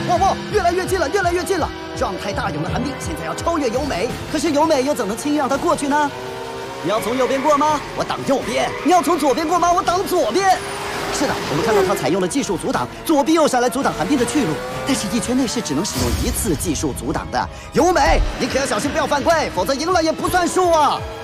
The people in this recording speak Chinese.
哇！越来越近了，越来越近了！状态大勇的寒冰现在要超越由美，可是由美又怎能轻易让他过去呢？你要从右边过吗？我挡右边。你要从左边过吗？我挡左边。是的，我们看到他采用了技术阻挡，左臂右闪来阻挡寒冰的去路，但是1圈内是只能使用1次技术阻挡的。由美，你可要小心不要犯规，否则赢了也不算数啊！